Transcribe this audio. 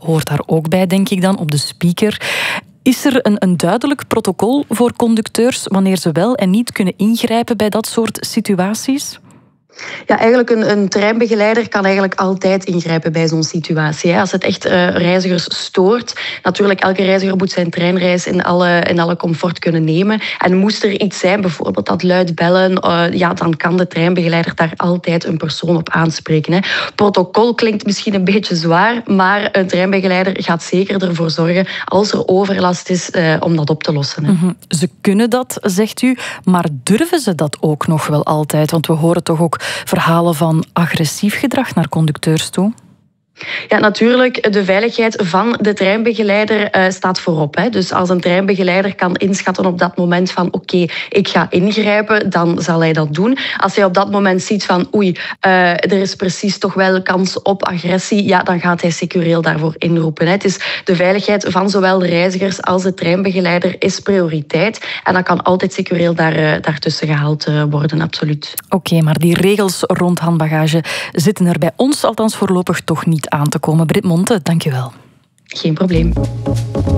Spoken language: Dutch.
hoort daar ook bij, denk ik dan, op de speaker. Is er een duidelijk protocol voor conducteurs wanneer ze wel en niet kunnen ingrijpen bij dat soort situaties? Ja, eigenlijk een treinbegeleider kan eigenlijk altijd ingrijpen bij zo'n situatie. Als het echt reizigers stoort. Natuurlijk, elke reiziger moet zijn treinreis in alle comfort kunnen nemen. En moest er iets zijn, bijvoorbeeld dat luid bellen, dan kan de treinbegeleider daar altijd een persoon op aanspreken. Hè. Protocol klinkt misschien een beetje zwaar, maar een treinbegeleider gaat zeker ervoor zorgen, als er overlast is, om dat op te lossen. Hè. Ze kunnen dat, zegt u, maar durven ze dat ook nog wel altijd? Want we horen toch ook verhalen van agressief gedrag naar conducteurs toe? Ja, natuurlijk, de veiligheid van de treinbegeleider staat voorop. Hè. Dus als een treinbegeleider kan inschatten op dat moment van oké, ik ga ingrijpen, dan zal hij dat doen. Als hij op dat moment ziet van er is precies toch wel kans op agressie, ja, dan gaat hij secureel daarvoor inroepen. Hè. Het is de veiligheid van zowel de reizigers als de treinbegeleider is prioriteit. En dat kan altijd secureel daartussen gehaald worden, absoluut. Oké, maar die regels rond handbagage zitten er bij ons althans voorlopig toch niet aan te komen. Brit Monte, dank je wel. Geen probleem.